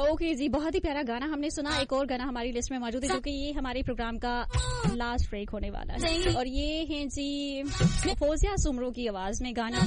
Okay जी, बहुत ही प्यारा गाना हमने सुना। एक और गाना हमारी लिस्ट में मौजूद है जो कि ये हमारे प्रोग्राम का लास्ट ब्रेक होने वाला है, और ये है जी फौजिया सुमरो की आवाज में गाना